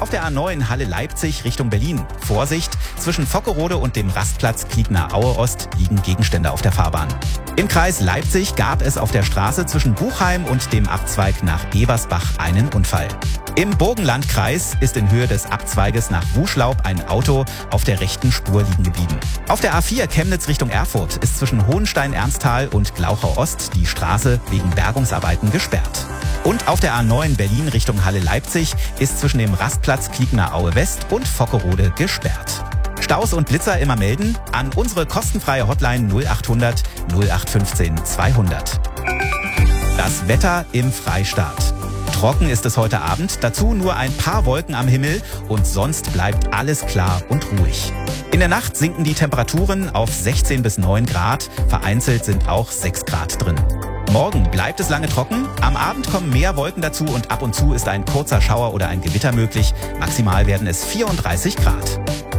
Auf der A9 Halle-Leipzig Richtung Berlin. Vorsicht, zwischen Vockerode und dem Rastplatz Kiegner-Aue Ost liegen Gegenstände auf der Fahrbahn. Im Kreis Leipzig gab es auf der Straße zwischen Buchheim und dem Abzweig nach Ebersbach einen Unfall. Im Burgenlandkreis ist in Höhe des Abzweiges nach Wuschlaub ein Auto auf der rechten Spur liegen geblieben. Auf der A4 Chemnitz Richtung Erfurt ist zwischen Hohenstein-Ernsthal und Glauchau Ost die Straße wegen Bergungsarbeiten gesperrt. Und auf der A9 Berlin Richtung Halle-Leipzig ist zwischen dem Rastplatz Kiegner-Aue West und Vockerode gesperrt. Staus und Blitzer immer melden an unsere kostenfreie Hotline 0800 0815 200. Das Wetter im Freistaat. Trocken ist es heute Abend, dazu nur ein paar Wolken am Himmel und sonst bleibt alles klar und ruhig. In der Nacht sinken die Temperaturen auf 16 bis 9 Grad, vereinzelt sind auch 6 Grad drin. Morgen bleibt es lange trocken, am Abend kommen mehr Wolken dazu und ab und zu ist ein kurzer Schauer oder ein Gewitter möglich. Maximal werden es 34 Grad.